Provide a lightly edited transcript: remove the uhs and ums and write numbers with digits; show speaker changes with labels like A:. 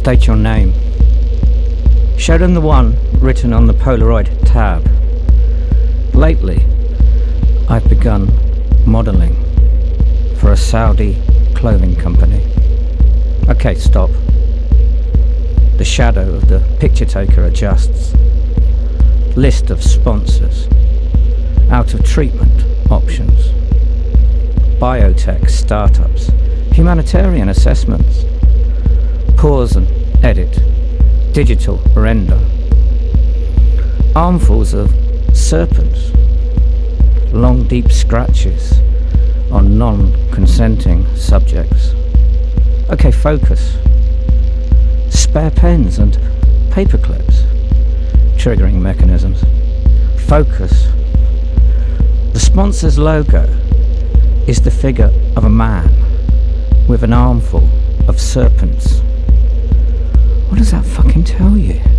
A: State your name. Show them the one written on the Polaroid tab. Lately, I've begun modelling for a Saudi clothing company. Okay, stop. The shadow of the picture taker adjusts. List of sponsors. Out of treatment options. Biotech startups. Humanitarian assessments. Pause and edit. Digital render. Armfuls of serpents. Long deep scratches on non-consenting subjects. Okay, focus. Spare pens and paper clips. Triggering mechanisms. Focus. The sponsor's logo is the figure of a man with an armful of serpents. What does that fucking tell you?